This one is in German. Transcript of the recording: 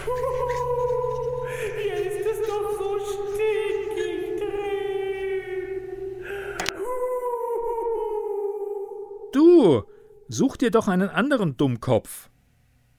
Hier ist es doch so stickig drin. Du, such dir doch einen anderen Dummkopf.